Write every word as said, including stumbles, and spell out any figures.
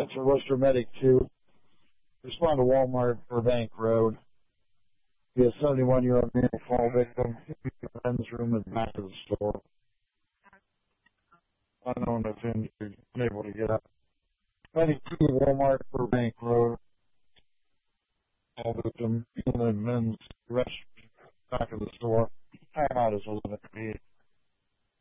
That's a Worcester Medic two. Respond to Walmart Burbank Road. Be a seventy-one-year-old male fall victim in the men's room at the back of the store. Unknown if injured, unable to get up. ninety-two Walmart Burbank Road. Fall victim in the men's restroom back of the store. Time out is eleven p m